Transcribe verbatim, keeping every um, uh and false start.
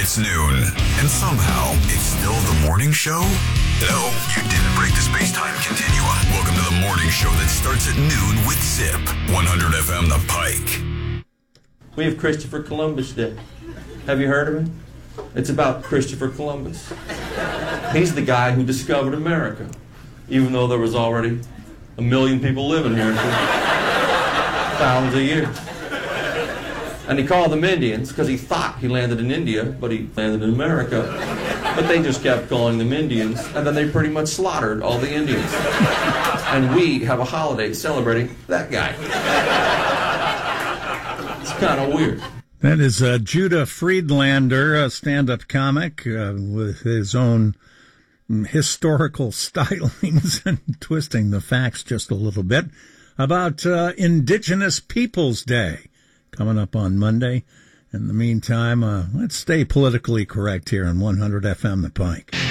It's noon, and somehow it's still the morning show? No, you didn't break the space-time continuum. Welcome to the morning show that starts at noon with Zip. one hundred F M The Pike. We have Christopher Columbus Day. Have you heard of him? It's about Christopher Columbus. He's the guy who discovered America, even though there was already a million people living here for thousands of years. And he called them Indians because he thought he landed in India, but he landed in America. But they just kept calling them Indians, and then they pretty much slaughtered all the Indians. And we have a holiday celebrating that guy. It's kind of weird. That is uh, Judah Friedlander, a stand-up comic uh, with his own historical stylings and twisting the facts just a little bit about uh, Indigenous Peoples Day coming up on Monday. In the meantime, uh, let's stay politically correct here on one hundred F M The Pike.